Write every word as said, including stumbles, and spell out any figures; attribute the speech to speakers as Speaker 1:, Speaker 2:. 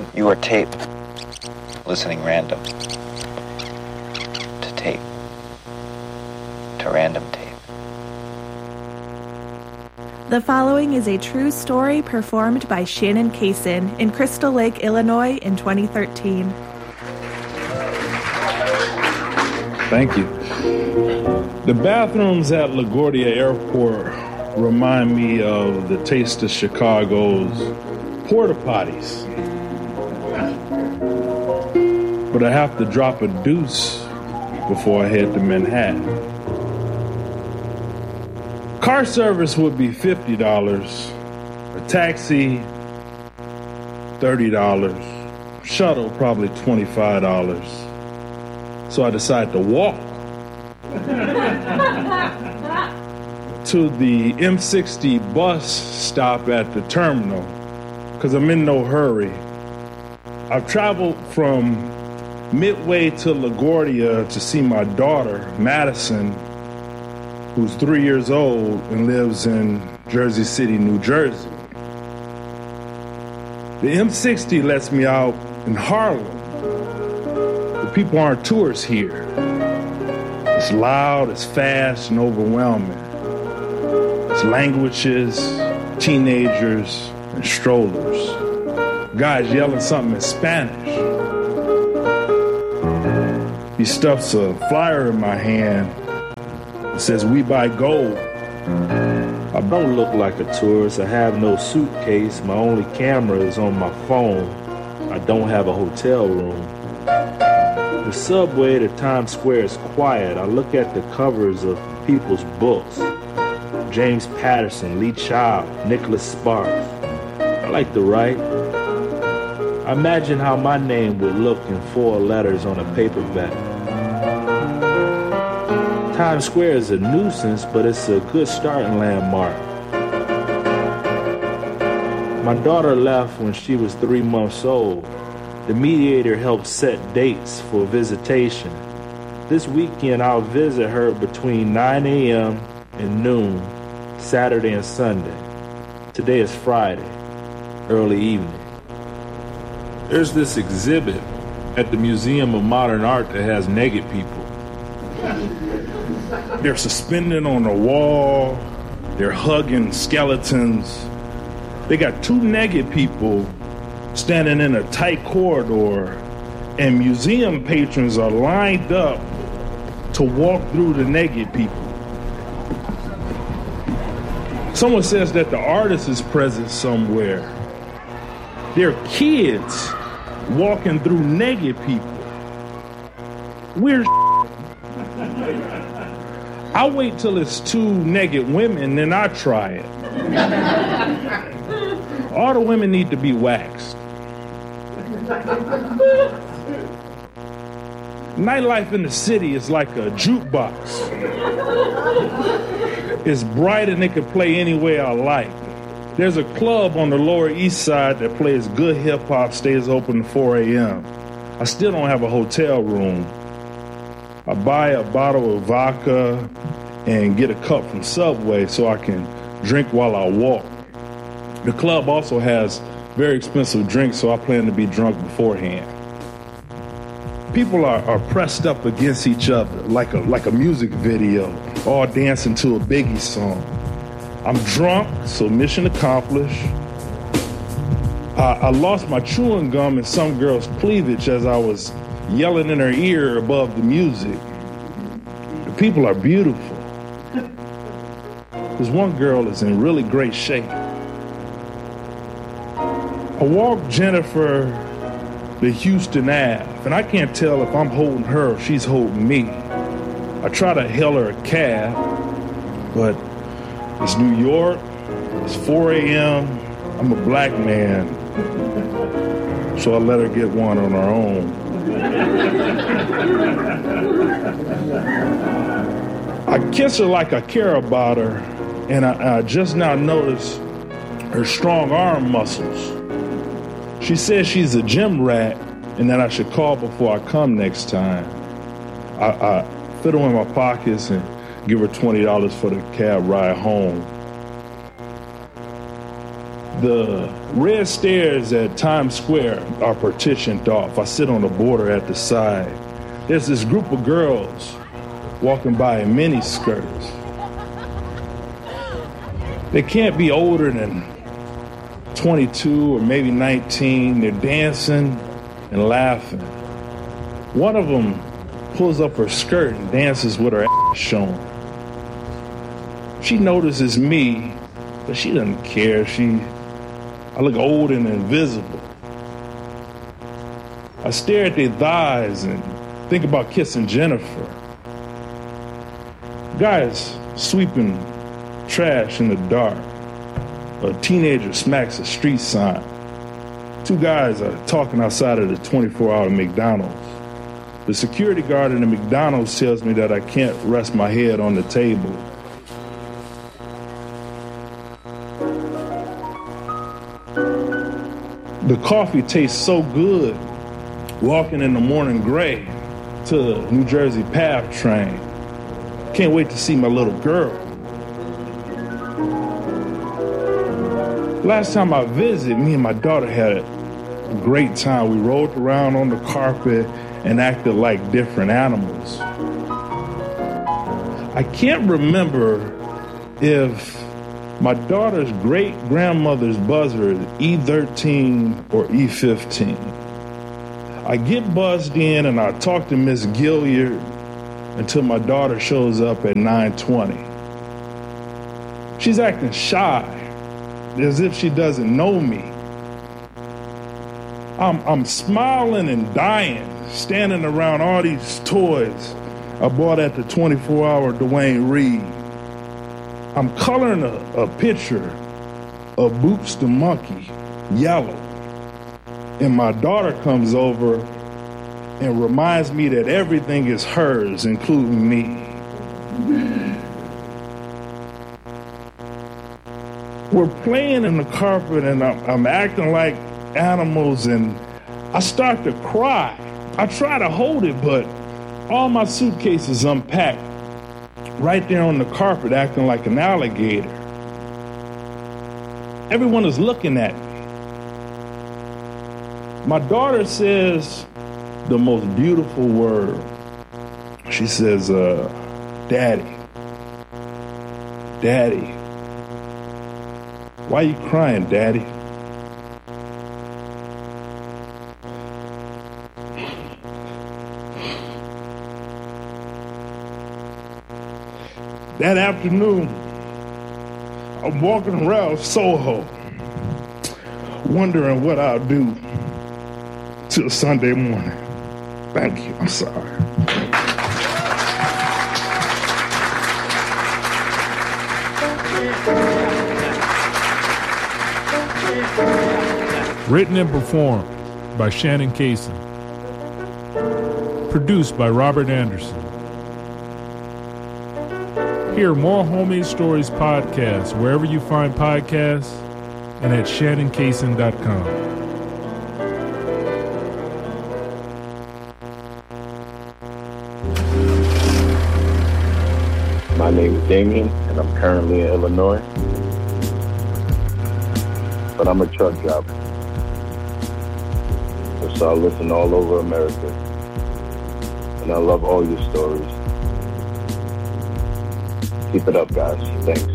Speaker 1: You are tape, listening random to tape, to random tape.
Speaker 2: The following is a true story performed by Shannon Kaysen in Crystal Lake, Illinois in twenty thirteen.
Speaker 3: Thank you. The bathrooms at LaGuardia Airport remind me of the taste of Chicago's porta potties. But I have to drop a deuce before I head to Manhattan. Car service would be fifty dollars. A taxi, thirty dollars. Shuttle, probably twenty-five dollars. So I decided to walk to the M sixty bus stop at the terminal because I'm in no hurry. I've traveled from Midway to LaGuardia to see my daughter, Madison, who's three years old and lives in Jersey City, New Jersey. The M sixty lets me out in Harlem. The people aren't tourists here. It's loud, it's fast, and overwhelming. It's languages, teenagers, and strollers. Guys yelling something in Spanish. He stuffs a flyer in my hand. It says, "We buy gold."
Speaker 4: I don't look like a tourist. I have no suitcase. My only camera is on my phone. I don't have a hotel room. The subway to Times Square is quiet. I look at the covers of people's books. James Patterson, Lee Child, Nicholas Sparks. I like to write. I imagine how my name would look in four letters on a paperback. Times Square is a nuisance, but it's a good starting landmark. My daughter left when she was three months old. The mediator helped set dates for visitation. This weekend I'll visit her between nine a.m. and noon, Saturday and Sunday. Today is Friday, early evening. There's this exhibit at the Museum of Modern Art that has naked people.
Speaker 3: They're suspended on a wall. They're hugging skeletons. They got two naked people standing in a tight corridor, and museum patrons are lined up to walk through the naked people. Someone says that the artist is present somewhere. They're kids walking through naked people. Weird. I wait till it's two naked women, then I try it. All the women need to be waxed. Nightlife in the city is like a jukebox. It's bright and it can play any way I like. There's a club on the Lower East Side that plays good hip-hop, stays open to four a.m. I still don't have a hotel room. I buy a bottle of vodka and get a cup from Subway so I can drink while I walk. The club also has very expensive drinks, so I plan to be drunk beforehand. People are, are pressed up against each other like a, like a music video, all dancing to a Biggie song. I'm drunk, so mission accomplished. I, I lost my chewing gum in some girl's cleavage as I was yelling in her ear above the music. The people are beautiful. This one girl is in really great shape. I walk Jennifer to Houston Ave, and I can't tell if I'm holding her or she's holding me. I try to hail her a cab, but it's New York, it's four a.m., I'm a black man, so I let her get one on her own. I kiss her like I care about her, and I, I just now notice her strong arm muscles. She says she's a gym rat and that I should call before I come next time. I, I fiddle in my pockets and give her twenty dollars for the cab ride home. The red stairs at Times Square are partitioned off. I sit on the border at the side. There's this group of girls walking by in mini skirts. They can't be older than twenty-two or maybe nineteen. They're dancing and laughing. One of them pulls up her skirt and dances with her ass showing. She notices me, but she doesn't care. She, I look old and invisible. I stare at their thighs and think about kissing Jennifer. Guys sweeping trash in the dark. A teenager smacks a street sign. Two guys are talking outside of the twenty-four hour McDonald's. The security guard in the McDonald's tells me that I can't rest my head on the table. The coffee tastes so good walking in the morning gray to the New Jersey PATH train. Can't wait to see my little girl. Last time I visited, me and my daughter had a great time. We rolled around on the carpet and acted like different animals. I can't remember if my daughter's great-grandmother's buzzer is E thirteen or E fifteen. I get buzzed in and I talk to Miss Gilliard until my daughter shows up at nine twenty. She's acting shy, as if she doesn't know me. I'm, I'm smiling and dying, standing around all these toys I bought at the twenty-four hour Duane Reade. I'm coloring a, a picture of Boots the monkey yellow. And my daughter comes over and reminds me that everything is hers, including me. We're playing in the carpet and I'm, I'm acting like animals and I start to cry. I try to hold it, but all my suitcases unpacked right there on the carpet, acting like an alligator. Everyone is looking at me. My daughter says the most beautiful word. She says, uh, Daddy. Daddy. Why are you crying, Daddy? That afternoon, I'm walking around Soho, wondering what I'll do till Sunday morning. Thank you. I'm sorry.
Speaker 5: Written and performed by Shannon Cason. Produced by Robert Anderson. Hear more Homemade Stories podcasts wherever you find podcasts and at shannon cason dot com.
Speaker 6: My name is Damien, and I'm currently in Illinois. But I'm a truck driver. So I listen all over America. And I love all your stories. Keep it up, guys. Thanks.